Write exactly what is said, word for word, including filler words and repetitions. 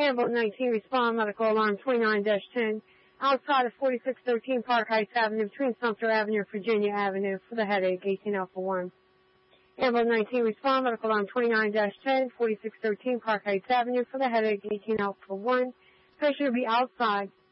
Ambulance nineteen, respond medical alarm twenty-nine dash ten, outside of forty-six thirteen Park Heights Avenue, between Sumter Avenue and Virginia Avenue, for the headache, eighteen Alpha one. Ambulance nineteen, respond medical alarm twenty-nine dash ten, forty-six thirteen Park Heights Avenue, for the headache, eighteen Alpha one. Patient will be outside